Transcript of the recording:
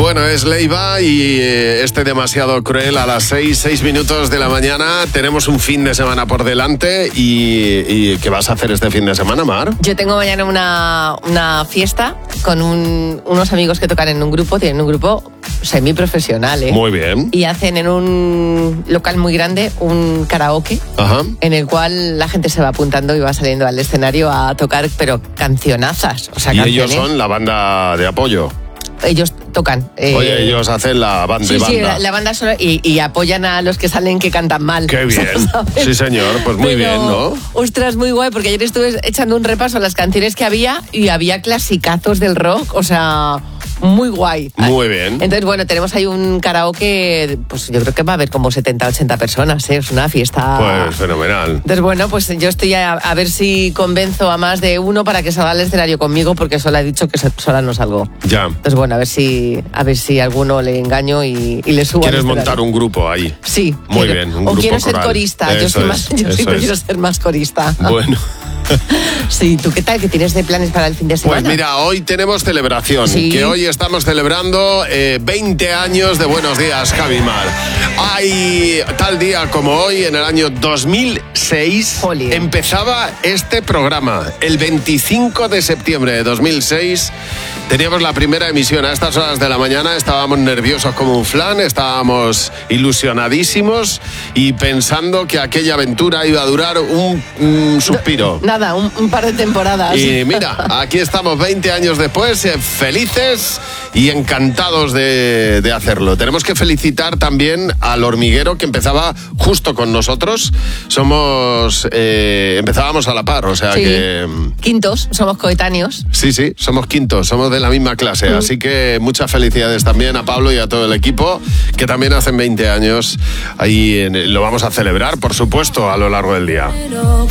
Bueno, es Leiva y demasiado cruel a las 6 minutos de la mañana. Tenemos un fin de semana por delante y ¿qué vas a hacer este fin de semana, Mar? Yo tengo mañana una fiesta con unos amigos que tocan en un grupo, tienen un grupo semiprofesional, ¿eh? Muy bien. Y hacen en un local muy grande un karaoke. Ajá. En el cual la gente se va apuntando y va saliendo al escenario a tocar, pero cancionazas. O sea, y canciones. ellos son la banda de apoyo. Ellos tocan. Oye, ellos hacen la banda. Sí, la banda sonora y apoyan a los que salen que cantan mal. Qué bien. ¿Sabes? Sí, señor, pues muy bien, ¿no? Ostras, muy guay, porque ayer estuve echando un repaso a las canciones que había y había clasicazos del rock, o sea, muy guay. Muy bien. Entonces, bueno, tenemos ahí un karaoke, pues yo creo que va a haber como 70, 80 personas, ¿eh? Es una fiesta. Pues fenomenal. Entonces, bueno, pues yo estoy a ver si convenzo a más de uno para que salga al escenario conmigo, porque sola he dicho que sola no salgo. Ya. Entonces, bueno, a ver si a alguno le engaño y le subo. ¿Quieres montar un grupo ahí? Sí. Muy bien, un grupo quiero coral. ser corista. Yo sí prefiero ser más corista. Bueno. Sí, ¿tú qué tal? ¿Qué tienes de planes para el fin de semana? Pues mira, hoy tenemos celebración, ¿Sí? Que hoy estamos celebrando 20 años de Buenos Días, Javi Mar. Hay tal día como hoy, en el año 2006, Jolín. empezaba este programa. El 25 de septiembre de 2006 teníamos la primera emisión. A estas horas de la mañana estábamos nerviosos como un flan, estábamos ilusionadísimos y pensando que aquella aventura iba a durar un suspiro. Nada, un par de temporadas. Y mira, aquí estamos 20 años después, felices y encantados de hacerlo. Tenemos que felicitar también al Hormiguero, que empezaba justo con nosotros. Empezábamos a la par, o sea, sí. Que... Quintos, somos coetáneos. Sí, somos quintos, somos de la misma clase. Así que muchas felicidades también a Pablo y a todo el equipo, que también hacen 20 años. Ahí lo vamos a celebrar, por supuesto, a lo largo del día.